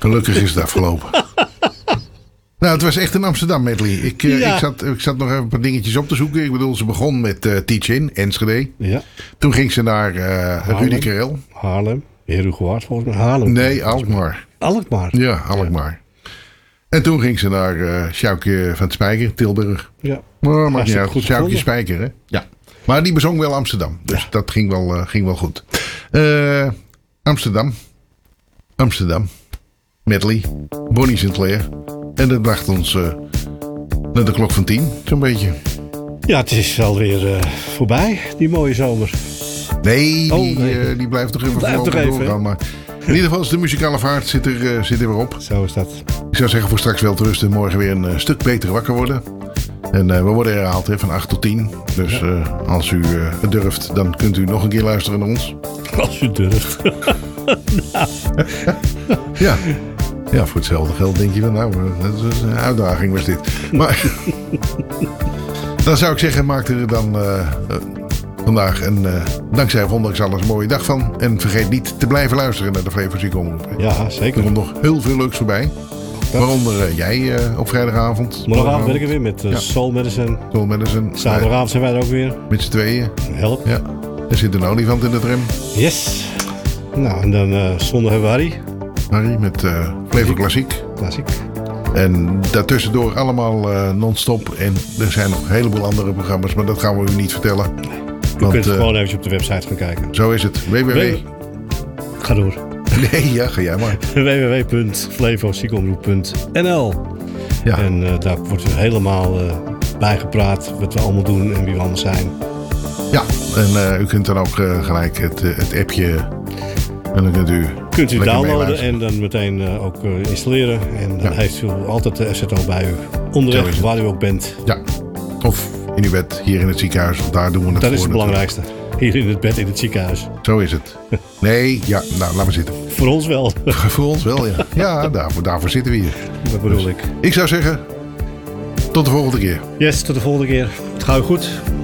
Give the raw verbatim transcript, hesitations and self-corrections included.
Gelukkig is het afgelopen. Nou, het was echt een Amsterdam medley. Ik, uh, Ja. ik, zat, ik zat nog even een paar dingetjes op te zoeken. Ik bedoel, ze begon met uh, Teach In, Enschede. Ja. Toen ging ze naar uh, Rudy Karel. Haarlem. Herugewaard volgens mij. Haarlem. Nee, Alkmaar. Alkmaar. Ja, Alkmaar. En toen ging ze naar uh, Sjoukje van het Spijker, Tilburg. Ja. Maar maakt niet Hartstikke uit. goed Sjoukje gevonden. Spijker, hè? Ja. Maar die bezong wel Amsterdam. Dus Ja. dat ging wel, uh, ging wel goed. Uh, Amsterdam. Amsterdam. Medley. Bonnie Sinclair. En dat bracht ons uh, naar de klok van tien, zo'n beetje. Ja, het is alweer uh, voorbij, die mooie zomer. Nee, die, Oh, nee. Uh, die blijft toch even Blijft voorlopig toch even, doorgaan. Maar in ieder geval is de muzikale vaart zit er, uh, zit er weer op. Zo is dat. Ik zou zeggen voor straks wel te rusten. Morgen weer een uh, stuk beter wakker worden. En uh, we worden herhaald hè, van acht tot tien. Dus Ja. uh, als u uh, het durft, dan kunt u nog een keer luisteren naar ons. Als u durft. Ja. Ja, voor hetzelfde geld denk je van nou, dat is een uitdaging was dit. Maar dan zou ik zeggen, maak er dan uh, uh, vandaag een, uh, dankzij ondanks alles, een mooie dag van. En vergeet niet te blijven luisteren naar de Flevo Ziekomroep. Ja, Er zeker. komt nog heel veel leuks voorbij. Waaronder uh, jij uh, op vrijdagavond. Morgenavond werken we weer met uh, Ja. Soul Medicine. Soul Medicine. Zaterdagavond zijn wij er ook weer. Uh, met z'n tweeën. Help. Ja. Er zit een olifant in de tram. Yes. Nou, en dan uh, zondag hebben we Harry. Harry met uh, Flevo Klassiek. Klassiek. En daartussendoor allemaal uh, non-stop. En er zijn nog een heleboel andere programma's. Maar dat gaan we u niet vertellen. U Want, kunt uh, gewoon even op de website gaan kijken. Zo is het. W W W. We- Ga door. Nee, ja, ga jij maar. w w w punt flevo ziekomroep punt n l. Ja. En uh, daar wordt er helemaal uh, bijgepraat wat we allemaal doen en wie we allemaal zijn. Ja, en uh, u kunt dan ook uh, gelijk het, uh, het appje. En dan kunt u. Kunt u lekker downloaden meeluisteren. en dan meteen uh, ook uh, installeren. En dan Ja. heeft u altijd de F Z O bij u. Zo is Onderweg, het. waar u ook bent. Ja. Of in uw bed hier in het ziekenhuis. Want daar doen we het Dat voor. is het natuurlijk. belangrijkste. Hier in het bed in het ziekenhuis. Zo is het. Nee, ja, nou, laat maar zitten. Voor ons wel. Voor ons wel, ja. Ja, daarvoor, daarvoor zitten we hier. Dat bedoel ik. Ik zou zeggen, tot de volgende keer. Yes, tot de volgende keer. Het gaat u goed.